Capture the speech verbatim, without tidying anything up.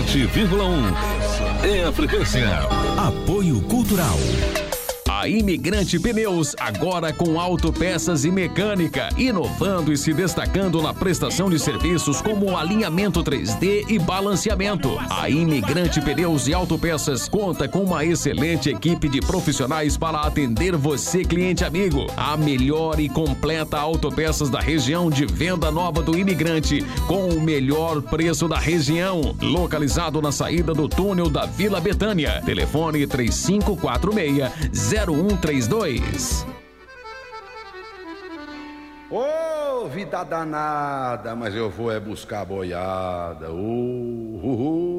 sete vírgula um. É a frequência. Apoio Cultural. A Imigrante Pneus, agora com autopeças e mecânica, inovando e se destacando na prestação de serviços como alinhamento três D e balanceamento. A Imigrante Pneus e Autopeças conta com uma excelente equipe de profissionais para atender você, cliente amigo. A melhor e completa autopeças da região de Venda Nova do Imigrante, com o melhor preço da região. Localizado na saída do túnel da Vila Betânia. Telefone três cinco quatro seis, zero um três dois. Ô, oh, vida danada, mas eu vou é buscar a boiada. Uh, uh, uh.